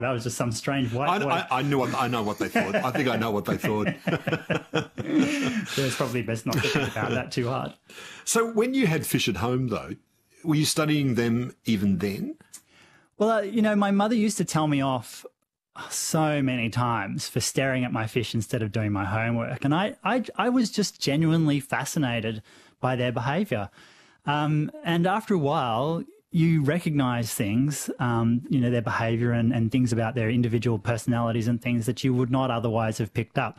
That was just some strange white boy. I know what they thought. I think I know what they thought. So it's probably best not to think about that too hard. So when you had fish at home, though, were you studying them even then? Well, my mother used to tell me off so many times for staring at my fish instead of doing my homework. And I was just genuinely fascinated by their behaviour. And after a while, you recognise things, their behaviour and things about their individual personalities and things that you would not otherwise have picked up.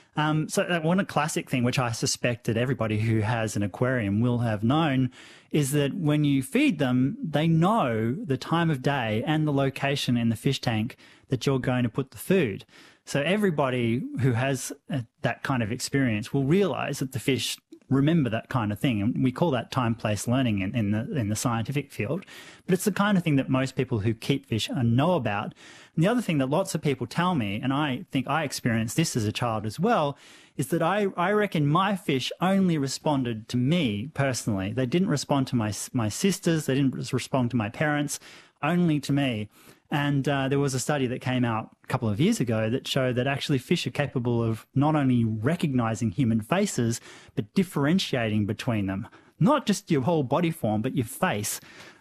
So one classic thing, which I suspect that everybody who has an aquarium will have known, is that when you feed them, they know the time of day and the location in the fish tank that you're going to put the food. So everybody who has that kind of experience will realise that the fish remember that kind of thing. And we call that time-place learning in the scientific field. But it's the kind of thing that most people who keep fish know about. And the other thing that lots of people tell me, and I think I experienced this as a child as well, is that I reckon my fish only responded to me personally. They didn't respond to my sisters. They didn't respond to my parents, only to me. And there was a study that came out a couple of years ago that showed that actually fish are capable of not only recognizing human faces, but differentiating between them. Not just your whole body form, but your face.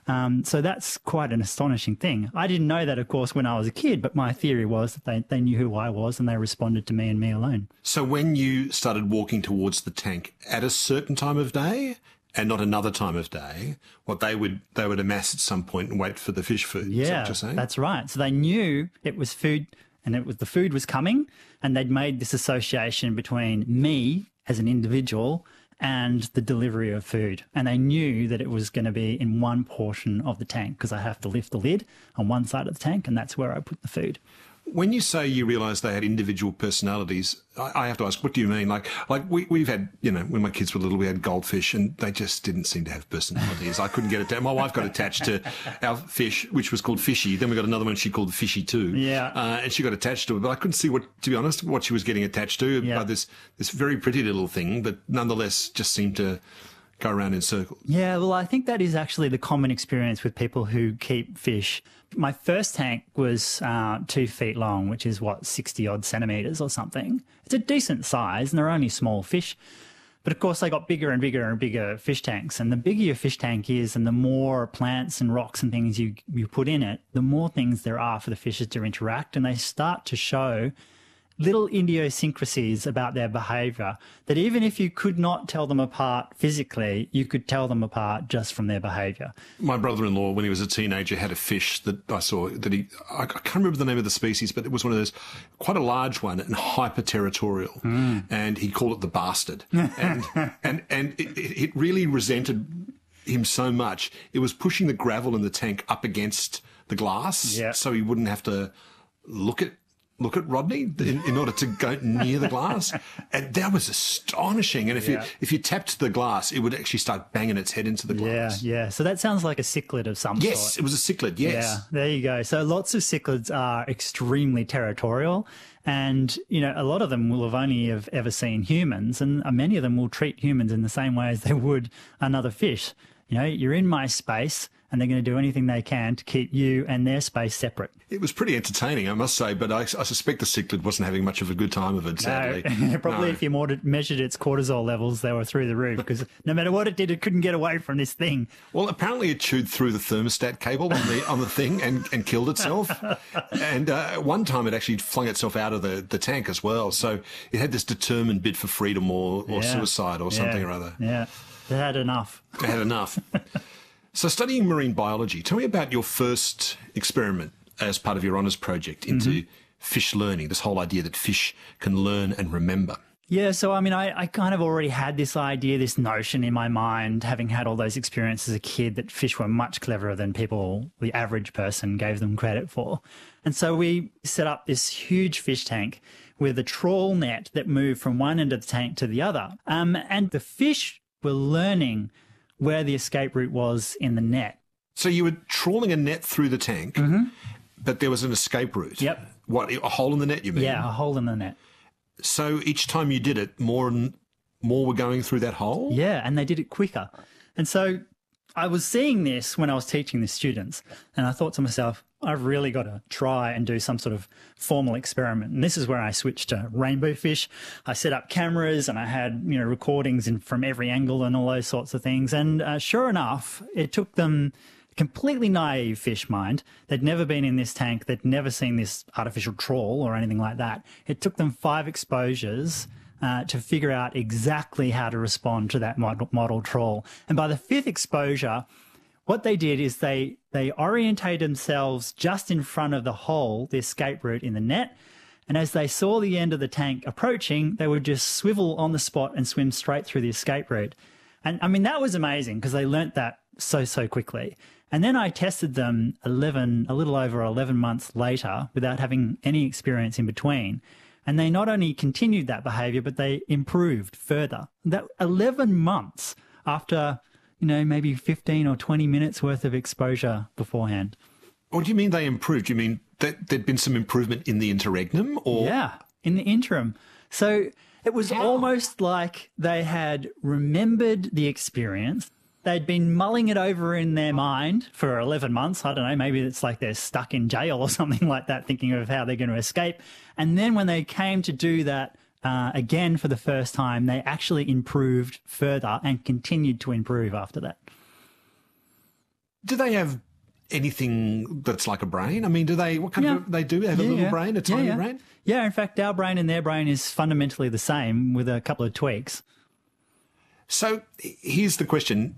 So that's quite an astonishing thing. I didn't know that, of course, when I was a kid, but my theory was that they knew who I was and they responded to me and me alone. So when you started walking towards the tank at a certain time of day and not another time of day, they would amass at some point and wait for the fish food. Yeah, is that what you're saying? That's right. So they knew it was food and the food was coming, and they'd made this association between me as an individual and the delivery of food. And they knew that it was going to be in one portion of the tank because I have to lift the lid on one side of the tank, and that's where I put the food. When you say you realised they had individual personalities, I have to ask, what do you mean? Like we've had, when my kids were little, we had goldfish and they just didn't seem to have personalities. I couldn't get it down. My wife got attached to our fish, which was called Fishy. Then we got another one she called Fishy too. Yeah. And she got attached to it, but I couldn't see to be honest, what she was getting attached to. Yeah. This very pretty little thing, but nonetheless just seemed to go around in circles. Yeah, well, I think that is actually the common experience with people who keep fish. My first tank was 2 feet long, which is 60-odd centimetres or something. It's a decent size, and they're only small fish. But of course, they got bigger and bigger and bigger fish tanks. And the bigger your fish tank is and the more plants and rocks and things you put in it, the more things there are for the fishes to interact. And they start to show little idiosyncrasies about their behaviour that even if you could not tell them apart physically, you could tell them apart just from their behaviour. My brother-in-law, when he was a teenager, had a fish that I saw that I can't remember the name of the species, but it was one of those, quite a large one and hyper-territorial. And he called it the bastard. and it really resented him so much. It was pushing the gravel in the tank up against the glass so he wouldn't have to look at Rodney in order to go near the glass. And that was astonishing. And if you tapped the glass, it would actually start banging its head into the glass. Yeah. So that sounds like a cichlid of some sort. Yes, it was a cichlid, yes. Yeah, there you go. So lots of cichlids are extremely territorial. And, a lot of them will have only ever seen humans, and many of them will treat humans in the same way as they would another fish. You're in my space, and they're going to do anything they can to keep you and their space separate. It was pretty entertaining, I must say, but I suspect the cichlid wasn't having much of a good time of it, sadly. No, probably if you measured its cortisol levels, they were through the roof, because no matter what it did, it couldn't get away from this thing. Well, apparently it chewed through the thermostat cable on the thing and killed itself. And one time it actually flung itself out of the tank as well. So it had this determined bid for freedom or suicide or something or other. Yeah, it had enough. It had enough. So studying marine biology, tell me about your first experiment as part of your honours project into fish learning, this whole idea that fish can learn and remember. Yeah, so I kind of already had this idea, this notion in my mind, having had all those experiences as a kid, that fish were much cleverer than the average person gave them credit for. And so we set up this huge fish tank with a trawl net that moved from one end of the tank to the other. And the fish were learning where the escape route was in the net. So you were trawling a net through the tank, but there was an escape route. Yep. What, a hole in the net, you mean? Yeah, a hole in the net. So each time you did it, more and more were going through that hole? Yeah, and they did it quicker. And so I was seeing this when I was teaching the students, and I thought to myself, I've really got to try and do some sort of formal experiment. And this is where I switched to rainbow fish. I set up cameras and I had, recordings from every angle and all those sorts of things. And sure enough, it took them, completely naive fish mind. They'd never been in this tank. They'd never seen this artificial trawl or anything like that. It took them 5 exposures to figure out exactly how to respond to that model trawl. And by the 5th exposure, what they did is they orientated themselves just in front of the hole, the escape route in the net. And as they saw the end of the tank approaching, they would just swivel on the spot and swim straight through the escape route. And I mean, that was amazing because they learnt that so quickly. And then I tested them a little over 11 months later without having any experience in between. And they not only continued that behavior, but they improved further. That 11 months after, maybe 15 or 20 minutes worth of exposure beforehand. What do you mean they improved? You mean that there'd been some improvement in the interregnum? Or Yeah, in the interim. So it was almost like they had remembered the experience. They'd been mulling it over in their mind for 11 months. I don't know, maybe it's like they're stuck in jail or something like that, thinking of how they're going to escape. And then when they came to do that again for the first time, they actually improved further and continued to improve after that. Do they have anything that's like a brain? I mean, what kind of, they do have a little brain, a tiny brain? Yeah, in fact, our brain and their brain is fundamentally the same with a couple of tweaks. So here's the question.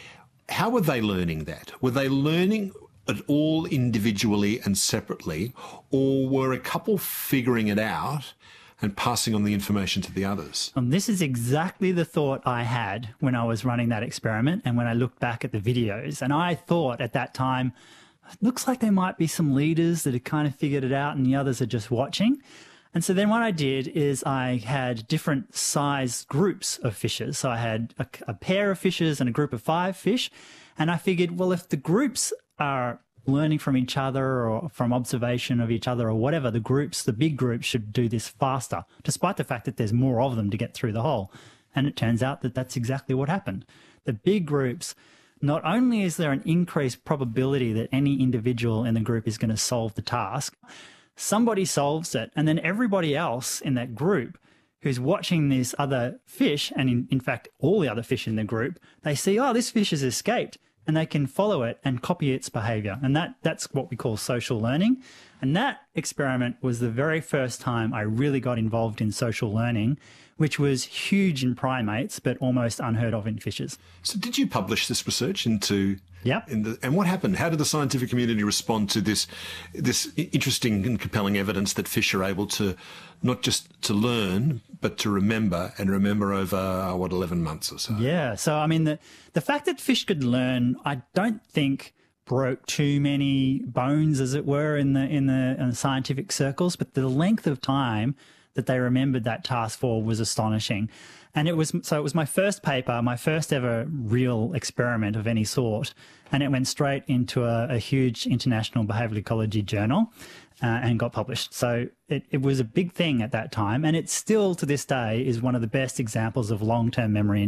How were they learning that? Were they learning it all individually and separately, or were a couple figuring it out and passing on the information to the others? And this is exactly the thought I had when I was running that experiment and when I looked back at the videos. And I thought at that time, it looks like there might be some leaders that had kind of figured it out and the others are just watching. And so then what I did is I had different size groups of fishes. So I had a pair of fishes and a group of 5 fish. And I figured, well, if the groups are learning from each other or from observation of each other or whatever, the big groups should do this faster, despite the fact that there's more of them to get through the hole. And it turns out that that's exactly what happened. The big groups, not only is there an increased probability that any individual in the group is going to solve the task, somebody solves it, and then everybody else in that group who's watching this other fish, and in fact all the other fish in the group, they see, oh, this fish has escaped, and they can follow it and copy its behavior. And that's what we call social learning. And that experiment was the very first time I really got involved in social learning, which was huge in primates, but almost unheard of in fishes. So did you publish this research into... Yeah. And what happened? How did the scientific community respond to this interesting and compelling evidence that fish are able to not just to learn, but to remember, and remember over, 11 months or so? Yeah. So, I mean, the fact that fish could learn, I don't think broke too many bones, as it were, in the scientific circles, but the length of time that they remembered that task for was astonishing. And it was my first paper, my first ever real experiment of any sort. And it went straight into a huge international behavioral ecology journal and got published. So it was a big thing at that time. And it still, to this day, is one of the best examples of long-term memory